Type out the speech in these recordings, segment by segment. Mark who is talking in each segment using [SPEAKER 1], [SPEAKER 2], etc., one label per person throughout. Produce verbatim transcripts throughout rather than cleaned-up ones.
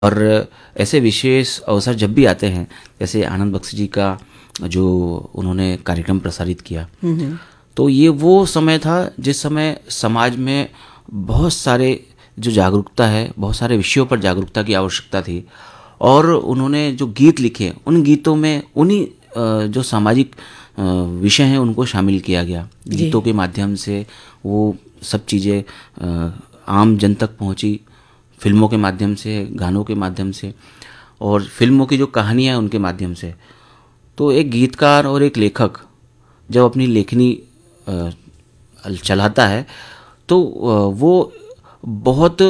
[SPEAKER 1] और ऐसे विशेष अवसर जब भी आते हैं, जैसे आनंद बख्शी जी का जो उन्होंने कार्यक्रम प्रसारित किया, तो ये वो समय था जिस समय समाज में बहुत सारे जो जागरूकता है, बहुत सारे विषयों पर जागरूकता की आवश्यकता थी। और उन्होंने जो गीत लिखे, उन गीतों में उन्हीं जो सामाजिक विषय हैं उनको शामिल किया गया। गीतों के माध्यम से वो सब चीज़ें आम जन तक पहुंची, फिल्मों के माध्यम से, गानों के माध्यम से, और फिल्मों की जो कहानियाँ उनके माध्यम से। तो एक गीतकार और एक लेखक जब अपनी लेखनी चलाता है तो वो बहुत,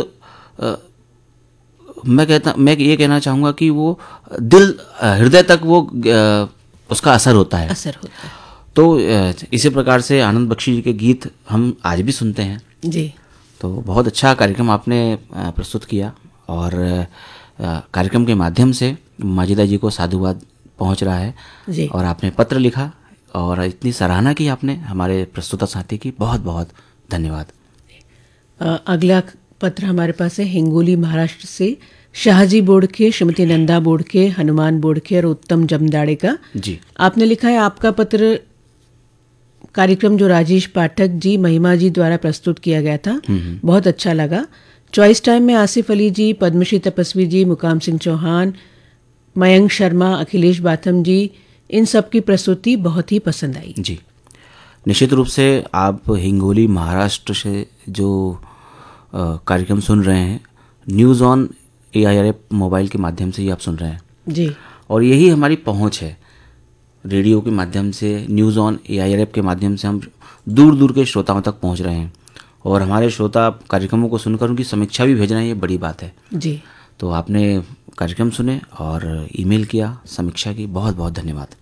[SPEAKER 1] मैं कहता मैं ये कहना चाहूँगा कि वो दिल, हृदय तक वो उसका असर होता है
[SPEAKER 2] असर होता है।
[SPEAKER 1] तो इसी प्रकार से आनंद बख्शी जी के गीत हम आज भी सुनते हैं
[SPEAKER 2] जी।
[SPEAKER 1] तो बहुत अच्छा कार्यक्रम आपने प्रस्तुत किया, और कार्यक्रम के माध्यम से माजिदा जी को साधुवाद पहुंच रहा है
[SPEAKER 2] जी।
[SPEAKER 1] और आपने पत्र लिखा और इतनी सराहना की आपने हमारे प्रस्तुता साथी की, बहुत बहुत धन्यवाद।
[SPEAKER 2] अगला पत्र हमारे पास है हिंगोली महाराष्ट्र से शाहजी बोड़के, श्रीमती नंदा बोड़के, हनुमान बोड़के और उत्तम जमदाड़े का।
[SPEAKER 1] जी।
[SPEAKER 2] आपने लिखा है, आपका पत्र कार्यक्रम जो राजेश पाठक जी, महिमा जी द्वारा प्रस्तुत किया गया था, बहुत अच्छा लगा। चॉइस टाइम में आसिफ अली जी, पद्मश्री तपस्वी जी, मुकाम सिंह चौहान, मयंक शर्मा, अखिलेश बाथम जी, इन सब की प्रस्तुति बहुत ही पसंद आई।
[SPEAKER 1] जी, निश्चित रूप से आप हिंगोली महाराष्ट्र से जो कार्यक्रम सुन रहे हैं, news on A I R F mobile के माध्यम से ही आप सुन रहे हैं
[SPEAKER 2] जी। और
[SPEAKER 1] यही हमारी पहुंच है, रेडियो के माध्यम से, news on A I R F के माध्यम से हम दूर दूर के श्रोताओं तक पहुंच रहे हैं। और हमारे श्रोता कार्यक्रमों को सुनकर उनकी समीक्षा भी भेजना, ये बड़ी बात है
[SPEAKER 2] जी।
[SPEAKER 1] तो आपने कार्यक्रम सुने और ईमेल किया, समीक्षा की, बहुत बहुत धन्यवाद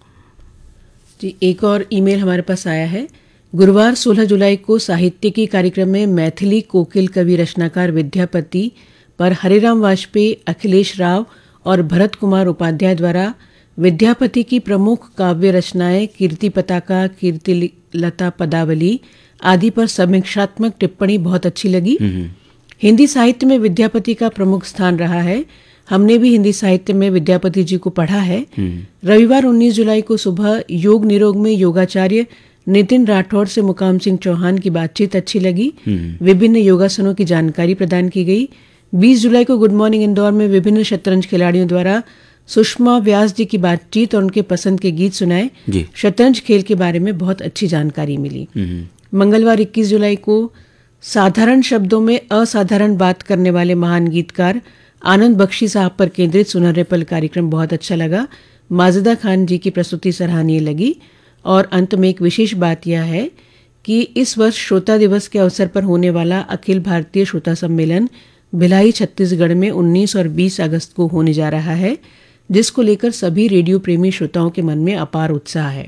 [SPEAKER 2] जी। एक और ईमेल हमारे पास आया है। गुरुवार सोलह जुलाई को साहित्यिकी कार्यक्रम में मैथिली कोकिल कवि रचनाकार विद्यापति पर हरिराम वाजपेयी, अखिलेश राव और भरत कुमार उपाध्याय द्वारा विद्यापति की प्रमुख काव्य रचनाएं कीर्ति पताका, कीर्ति लता पदावली आदि पर समीक्षात्मक टिप्पणी बहुत अच्छी लगी। हिंदी साहित्य में विद्यापति का प्रमुख स्थान रहा है। हमने भी हिंदी साहित्य में विद्यापति जी को पढ़ा है। रविवार उन्नीस जुलाई को सुबह योग निरोग में योगाचार्य नितिन राठौड़ से मुकाम सिंह चौहान की बातचीत अच्छी लगी। विभिन्न योगासनों की जानकारी प्रदान की गई। बीस जुलाई को गुड मॉर्निंग इंदौर में विभिन्न शतरंज खिलाड़ियों द्वारा सुषमा व्यास जी की बातचीत और उनके पसंद के गीत सुनाए। शतरंज खेल के बारे में बहुत अच्छी जानकारी मिली। मंगलवार इक्कीस जुलाई को साधारण शब्दों में असाधारण बात करने वाले महान गीतकार आनंद बख्शी साहब पर केंद्रित सुनहरे पल कार्यक्रम बहुत अच्छा लगा। माजिदा खान जी की प्रस्तुति सराहनीय लगी। और अंत में एक विशेष बात यह है कि इस वर्ष श्रोता दिवस के अवसर पर होने वाला अखिल भारतीय श्रोता सम्मेलन भिलाई छत्तीसगढ़ में उन्नीस और बीस अगस्त को होने जा रहा है, जिसको लेकर सभी रेडियो प्रेमी श्रोताओं के मन में अपार उत्साह है।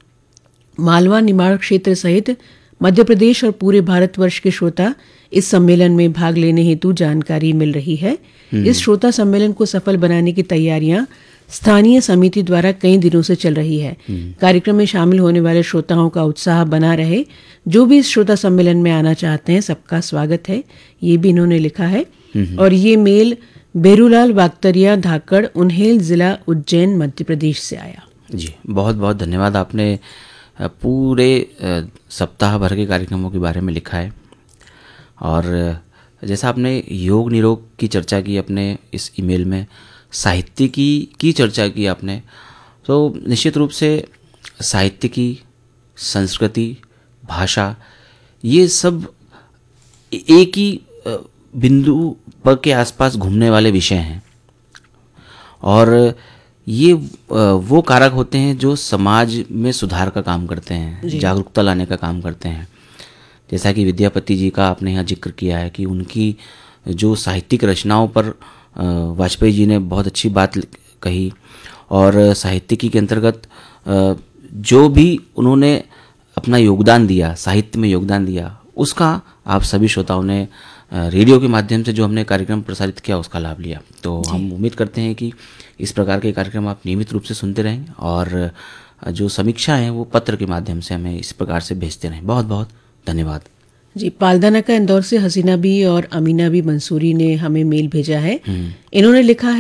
[SPEAKER 2] मालवा निमाड़ क्षेत्र सहित मध्य प्रदेश और पूरे भारतवर्ष के श्रोता इस सम्मेलन में भाग लेने हेतु जानकारी मिल रही है। इस श्रोता सम्मेलन को सफल बनाने की तैयारियां स्थानीय समिति द्वारा कई दिनों से चल रही है। कार्यक्रम में शामिल होने वाले श्रोताओं का उत्साह बना रहे। जो भी इस श्रोता सम्मेलन में आना चाहते हैं, सबका स्वागत है, ये भी इन्होंने लिखा है। और ये मेल बेरूलाल बागतरिया, धाकड़, उन्हेल, जिला उज्जैन, मध्य प्रदेश से आया।
[SPEAKER 1] जी, बहुत बहुत धन्यवाद। आपने पूरे सप्ताह भर के कार्यक्रमों के बारे में लिखा है, और जैसा आपने योग निरोग की चर्चा की अपने इस ईमेल में, साहित्य की की चर्चा की आपने, तो निश्चित रूप से साहित्य की, संस्कृति, भाषा, ये सब एक ही बिंदु पर के आसपास घूमने वाले विषय हैं, और ये वो कारक होते हैं जो समाज में सुधार का काम करते हैं, जागरूकता लाने का काम करते हैं। जैसा कि विद्यापति जी का आपने यहाँ जिक्र किया है कि उनकी जो साहित्यिक रचनाओं पर वाजपेयी जी ने बहुत अच्छी बात कही, और साहित्यिकी के अंतर्गत जो भी उन्होंने अपना योगदान दिया, साहित्य में योगदान दिया, उसका आप सभी श्रोताओं ने रेडियो के माध्यम से जो हमने कार्यक्रम प्रसारित किया उसका लाभ लिया। तो हम उम्मीद करते हैं कि इस प्रकार के कार्यक्रम आप नियमित रूप से सुनते रहें, और जो समीक्षा है वो पत्र के माध्यम से हमें इस प्रकार से भेजते रहें। बहुत बहुत धन्यवाद।
[SPEAKER 2] जी, पालदाना का इंदौर से हसीना बी और अमीना बी मंसूरी ने हमें मेल भेजा है। इन्होंने लिखा है,